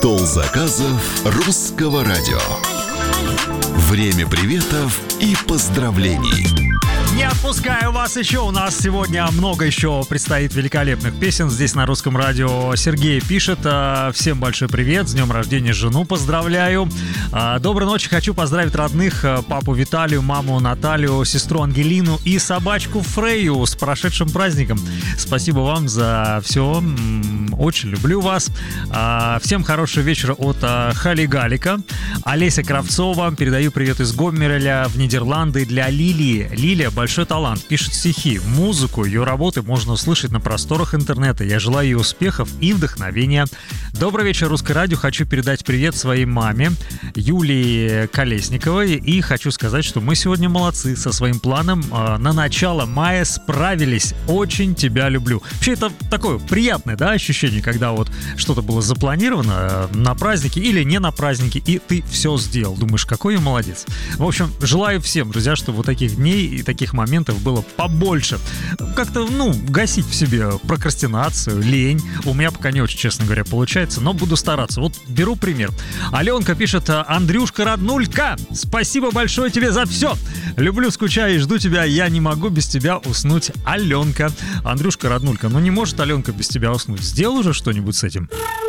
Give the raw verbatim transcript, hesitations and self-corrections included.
Стол заказов Русского радио. Время приветов и поздравлений. Не отпускаю вас еще. У нас сегодня много еще предстоит великолепных песен здесь на Русском радио. Сергей пишет: всем большой привет, с днем рождения жену поздравляю. Доброй ночи, хочу поздравить родных: папу Виталию, маму Наталью, сестру Ангелину и собачку Фрейю с прошедшим праздником. Спасибо вам за все, очень люблю вас. Всем хорошего вечера от Хали Галика. Олеся Кравцова, передаю привет из Гоммеля в Нидерланды для Лилии. Лилия большой талант, пишет стихи, музыку, ее работы можно услышать на просторах интернета. Я желаю ей успехов и вдохновения. Добрый вечер, Русское радио. Хочу передать привет своей маме Юлии Колесниковой и хочу сказать, что мы сегодня молодцы со своим планом. На начало мая справились. Очень тебя люблю. Вообще это такое приятное, да, ощущение, когда вот что-то было запланировано на праздники или не на праздники, и ты все сделал. Думаешь, какой я молодец. В общем, желаю всем, друзья, чтобы вот таких дней и таких моментов было побольше. Как-то, ну, гасить в себе прокрастинацию, лень. У меня пока не очень, честно говоря, получается, но буду стараться. Вот беру пример. Аленка пишет: Андрюшка, роднулька, спасибо большое тебе за все. Люблю, скучаю и жду тебя. Я не могу без тебя уснуть. Аленка. Андрюшка, роднулька, ну не может Аленка без тебя уснуть. Сделал уже что-нибудь с этим?